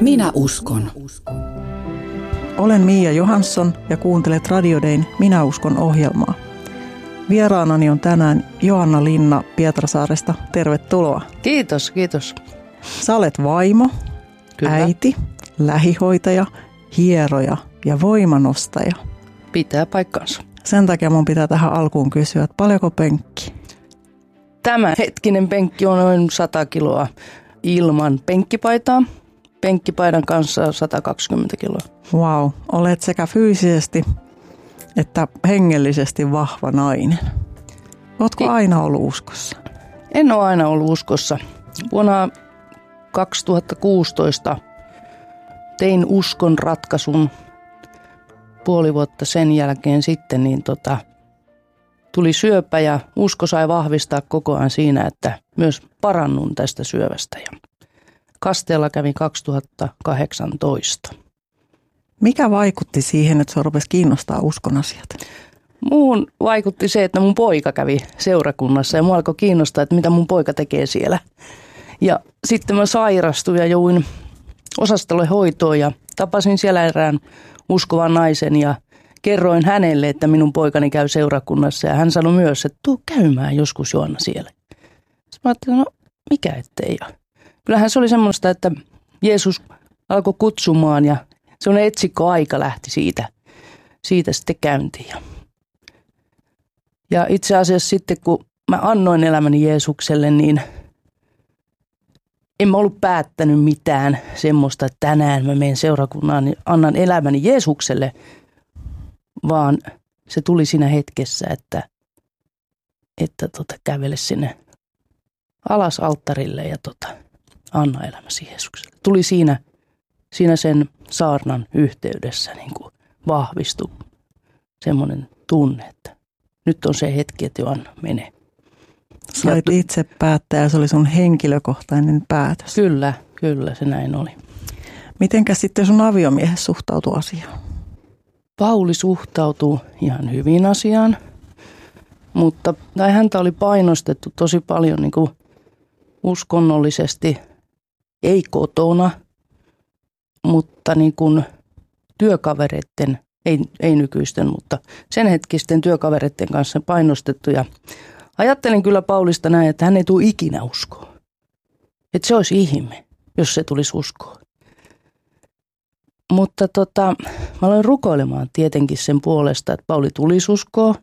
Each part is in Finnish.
Minä uskon. Olen Mia Johansson ja kuuntelet Radio Dayn Minä uskon -ohjelmaa. Vieraanani on tänään Joanna Linna Pietarsaaresta. Tervetuloa. Kiitos, kiitos. Sä olet vaimo, Kyllä. äiti, lähihoitaja, hieroja ja voimanostaja. Pitää paikkansa. Sen takia mun pitää tähän alkuun kysyä, että paljonko penkki? Tämä hetkinen penkki on noin 100 kiloa ilman penkkipaitaa. Penkkipaidan kanssa 120 kiloa. Vau, olet sekä fyysisesti että hengellisesti vahva nainen. Ootko aina ollut uskossa? En ole aina ollut uskossa. Vuonna 2016 tein uskon ratkaisun. Puoli vuotta sen jälkeen sitten tuli syöpä ja usko sai vahvistaa koko ajan siinä, että myös parannun tästä syövästä. Ja kasteella kävin 2018. Mikä vaikutti siihen, että sinua rupesi kiinnostaa uskon asiat? Muuhun vaikutti se, että mun poika kävi seurakunnassa ja mua alkoi kiinnostaa, että mitä mun poika tekee siellä. Ja sitten mä sairastuin ja jouduin osastolle hoitoon ja tapasin siellä erään uskovan naisen ja kerroin hänelle, että minun poikani käy seurakunnassa ja hän sanoi myös, että tuu käymään joskus Joanna siellä. Sitten mä ajattelin, no mikä ettei. Ja kyllähän se oli semmoista, että Jeesus alkoi kutsumaan ja semmoinen etsikkoaika lähti siitä sitten käyntiin. Ja itse asiassa sitten kun mä annoin elämäni Jeesukselle, niin en mä ollut päättänyt mitään semmoista, että tänään mä menen seurakunnaan, niin annan elämäni Jeesukselle, vaan se tuli siinä hetkessä, että kävele sinne alas alttarille ja anna elämäsi Jeesukselle. Tuli siinä sen saarnan yhteydessä niin kuin vahvistui semmoinen tunne, että nyt on se hetki, että Joanna menee. Sait itse päättää ja se oli sun henkilökohtainen päätös. Kyllä se näin oli. Mitenkäs sitten sun aviomies suhtautui asiaan? Pauli suhtautuu ihan hyvin asiaan, mutta häntä oli painostettu tosi paljon niin kuin uskonnollisesti, ei kotona, mutta niin kuin työkavereiden, ei nykyisten, mutta sen hetkisten työkavereiden kanssa painostettu. Ja ajattelin kyllä Paulista näin, että hän ei tule ikinä uskoon. Että se olisi ihme, jos se tulisi uskoon. Mutta mä aloin rukoilemaan tietenkin sen puolesta, että Pauli tulisi uskoon.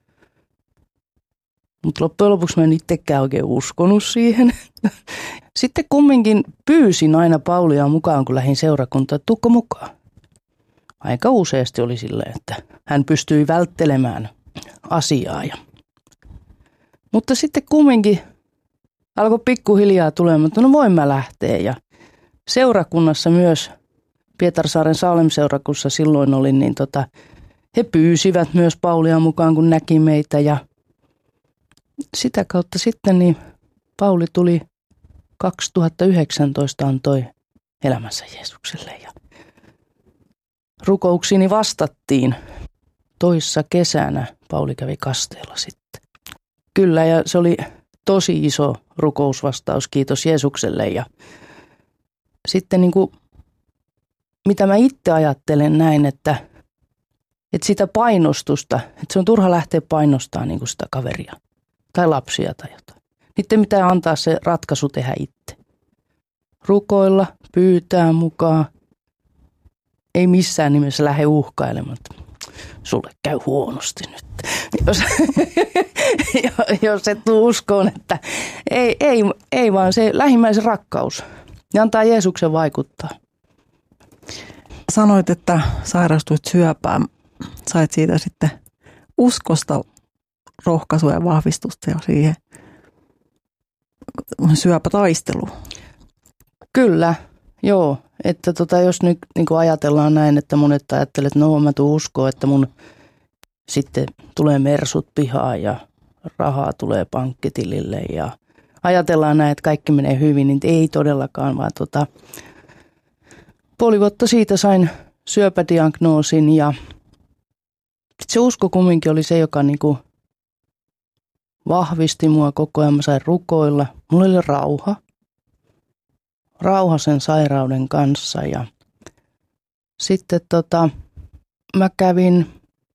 Mutta loppujen lopuksi mä en itsekään oikein uskonut siihen. Sitten kumminkin pyysin aina Paulia mukaan, kun lähdin seurakuntaan, että tuukko mukaan. Aika useasti oli silleen, että hän pystyi välttelemään asiaa. Mutta sitten kumminkin alkoi pikkuhiljaa tulemaan, että no voin mä lähteä. Ja seurakunnassa myös, Pietarsaaren Salem-seurakunnassa silloin olin, niin he pyysivät myös Paulia mukaan, kun näki meitä. Ja sitä kautta sitten niin Pauli tuli 2019 antoi elämänsä Jeesukselle ja rukouksiini vastattiin. Toissa kesänä Pauli kävi kasteella sitten. Kyllä, ja se oli tosi iso rukousvastaus, kiitos Jeesukselle. Ja sitten niin kuin, mitä mä itse ajattelen näin, että sitä painostusta, että se on turha lähteä painostamaan niin kuin sitä kaveria tai lapsia tai jotain. Niiden pitää antaa se ratkaisu tehdä itse. Rukoilla, pyytää mukaan. Ei missään nimessä lähde uhkailemaan, että sulle käy huonosti nyt. Jos et tule uskoon, että ei vaan se lähimmäisen rakkaus. Ja antaa Jeesuksen vaikuttaa. Sanoit, että sairastuit syöpään. Sait siitä sitten uskosta rohkaisua ja vahvistusta ja siihen syöpätaisteluun. Kyllä, joo. Että jos nyt niin kuin ajatellaan näin, että monet ajattelee, että no mä tuun uskoon, että mun sitten tulee mersut pihaan ja rahaa tulee pankkitilille ja ajatellaan näin, että kaikki menee hyvin, niin ei todellakaan, vaan puoli vuotta siitä sain syöpädiagnoosin ja se usko kumminkin oli se, joka niin kuin vahvisti mua koko ajan. Mä sain rukoilla. Mulla oli rauha. rauhasen sairauden kanssa ja sitten mä kävin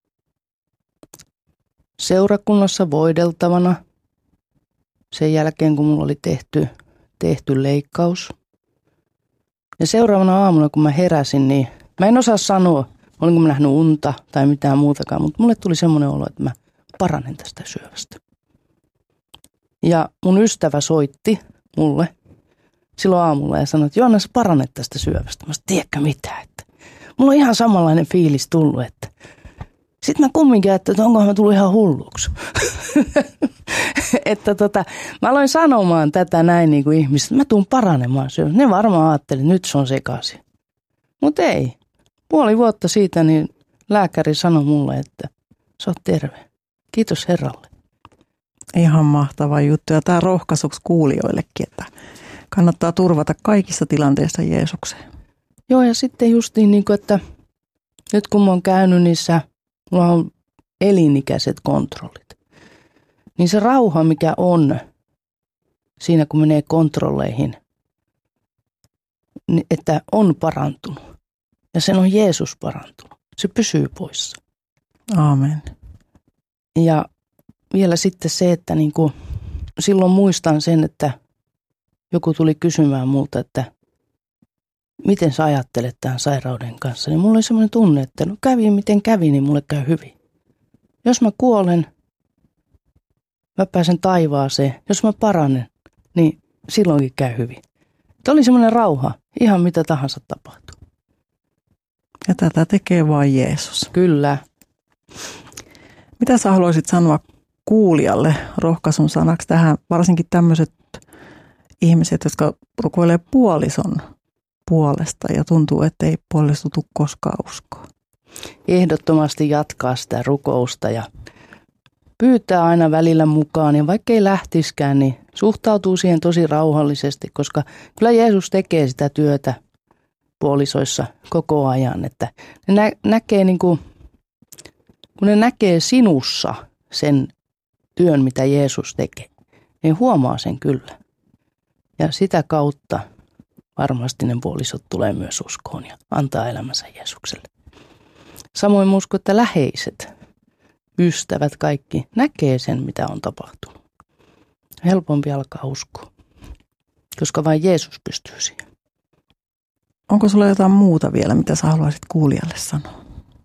seurakunnassa voideltavana sen jälkeen, kun mulla oli tehty leikkaus. Ja seuraavana aamuna, kun mä heräsin, niin mä en osaa sanoa, olinko mä nähnyt unta tai mitään muutakaan, mutta mulle tuli semmoinen olo, että mä paranen tästä syövästä. Ja mun ystävä soitti mulle silloin aamulla ja sanoi, että Johanna, sä paranet tästä syövästä. Mä sanoin, tiedätkö mitä, että mulla on ihan samanlainen fiilis tullut, että sitten mä kumminkin ajattelin, että onkohan mä tullut ihan hulluksi. Että mä aloin sanomaan tätä näin niin kuin ihmiset, mä tuun paranemaan syövästä. Ne varmaan ajattelivat, että nyt se on sekaisin. Mutta ei. Puoli vuotta siitä niin lääkäri sanoi mulle, että sä oot terve. Kiitos Herralle. Ihan mahtava juttu. Ja tämä rohkaisuksi kuulijoillekin, että kannattaa turvata kaikissa tilanteissa Jeesukseen. Joo, ja sitten justiin niin kuin, että nyt kun mä oon käynyt niissä, mulla on elinikäiset kontrollit. Niin se rauha, mikä on siinä, kun menee kontrolleihin, että on parantunut. Ja sen on Jeesus parantunut. Se pysyy poissa. Aamen. Ja vielä sitten se, että niin kuin, silloin muistan sen, että joku tuli kysymään multa, että miten sä ajattelet tämän sairauden kanssa. Niin mulla oli semmoinen tunne, että no kävi miten kävi, niin mulle käy hyvin. Jos mä kuolen, mä pääsen taivaaseen. Jos mä paranen, niin silloinkin käy hyvin. Tämä oli semmoinen rauha, ihan mitä tahansa tapahtuu. Ja tätä tekee vain Jeesus. Kyllä. Mitä sä haluaisit sanoa kuulijalle rohkaisun sanaksi tähän, varsinkin tämmöiset ihmiset, jotka rukoilee puolison puolesta ja tuntuu, että ei puoliso tule koskaan uskoa? Ehdottomasti jatkaa sitä rukousta ja pyytää aina välillä mukaan. Ja vaikka ei lähtiskään, niin suhtautuu siihen tosi rauhallisesti, koska kyllä Jeesus tekee sitä työtä puolisoissa koko ajan. Että ne näkee niin kuin, kun ne näkee sinussa sen työn, mitä Jeesus tekee, niin huomaa sen kyllä. Ja sitä kautta varmasti ne puolisot tulee myös uskoon ja antaa elämänsä Jeesukselle. Samoin mä uskon, että läheiset, ystävät, kaikki näkee sen, mitä on tapahtunut. Helpompi alkaa uskoa, koska vain Jeesus pystyy siihen. Onko sulla jotain muuta vielä, mitä sä haluaisit kuulijalle sanoa?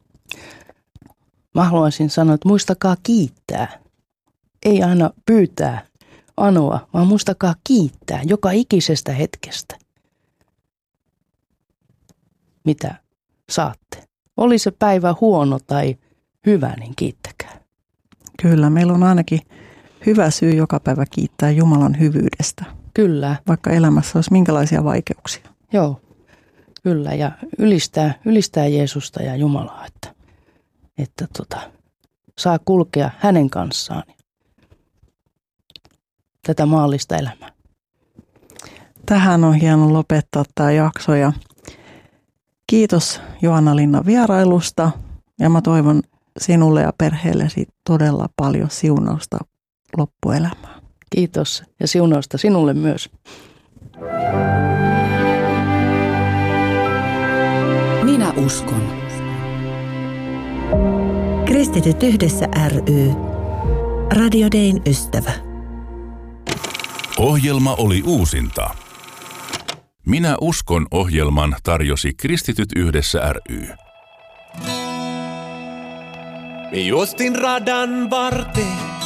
Mä haluaisin sanoa, että muistakaa kiittää. Ei aina pyytää, anoa, vaan muistakaa kiittää joka ikisestä hetkestä, mitä saatte. Oli se päivä huono tai hyvä, niin kiittäkää. Kyllä, meillä on ainakin hyvä syy joka päivä kiittää Jumalan hyvyydestä. Kyllä. Vaikka elämässä olisi minkälaisia vaikeuksia. Joo, kyllä. Ja ylistää Jeesusta ja Jumalaa, että saa kulkea hänen kanssaan tätä maallista elämää. Tähän on hieno lopettaa tämä jakso ja kiitos Johanna-Linna vierailusta ja mä toivon sinulle ja perheellesi todella paljon siunausta loppuelämään. Kiitos ja siunausta sinulle myös. Minä uskon. Kristityt yhdessä ry. Radio Dayn ystävä. Ohjelma oli uusinta. Minä uskon -ohjelman tarjosi Kristityt yhdessä ry. Me juostin radan varteen,